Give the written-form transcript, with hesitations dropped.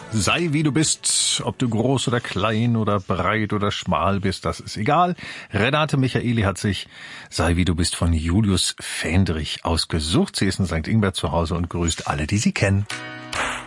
Sei wie du bist, ob du groß oder klein oder breit oder schmal bist, das ist egal. Renate Michaeli hat sich Sei wie du bist von Julius Fendrich ausgesucht. Sie ist in St. Ingbert zu Hause und grüßt alle, die sie kennen.